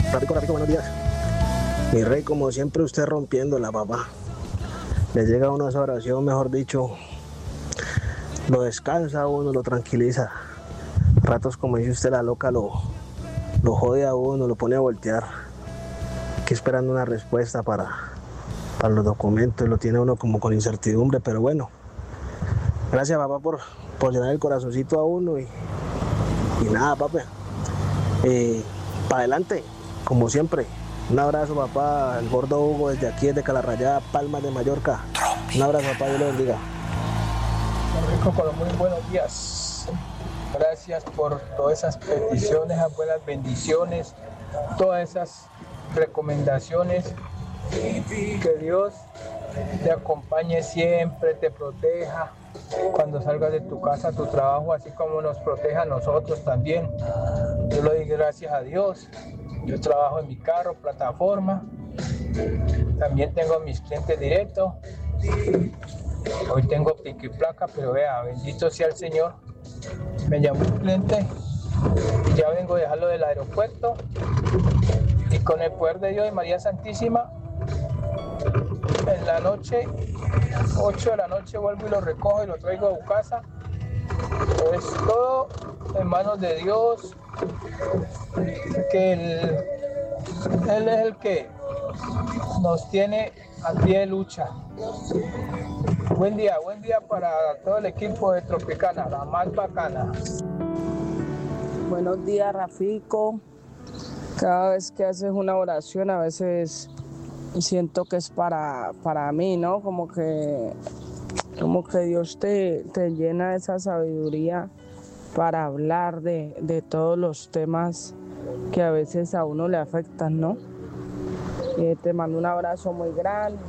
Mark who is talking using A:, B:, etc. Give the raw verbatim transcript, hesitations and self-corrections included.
A: Rafico, Rafico, buenos días. Mi rey, como siempre, usted rompiéndola, papá. Le llega a uno esa oración, mejor dicho, lo descansa a uno, lo tranquiliza. Ratos, como dice usted, la loca lo, lo jode a uno, lo pone a voltear. Aquí esperando una respuesta para, para los documentos, lo tiene uno como con incertidumbre, pero bueno. Gracias, papá, por, por llenar el corazoncito a uno y, y nada, papá. Eh, para adelante, como siempre. Un abrazo, papá, el gordo Hugo desde aquí, desde Calarrayada, Palmas de Mallorca. Un abrazo, papá, Dios lo bendiga.
B: Rico, con los muy buenos días. Gracias por todas esas peticiones, esas buenas bendiciones, todas esas recomendaciones. Que Dios te acompañe siempre, te proteja cuando salgas de tu casa, tu trabajo, así como nos proteja a nosotros también. Yo le doy gracias a Dios. Yo trabajo en mi carro, plataforma. También tengo mis clientes directos. Hoy tengo pico y placa, pero vea, bendito sea el Señor. Me llamó un cliente y ya vengo a dejarlo del aeropuerto. Y con el poder de Dios y María Santísima, en la noche, ocho de la noche, vuelvo y lo recojo y lo traigo a su casa. Es todo en manos de Dios, que él, él es el que nos tiene a pie de lucha. Buen día, buen día para todo el equipo de Tropicana, la más bacana.
C: Buenos días, Rafico. Cada vez que haces una oración, a veces siento que es para, para mí, ¿no? Como que, como que Dios te, te llena de esa sabiduría para hablar de, de todos los temas que a veces a uno le afectan, ¿no? Eh, te mando un abrazo muy grande.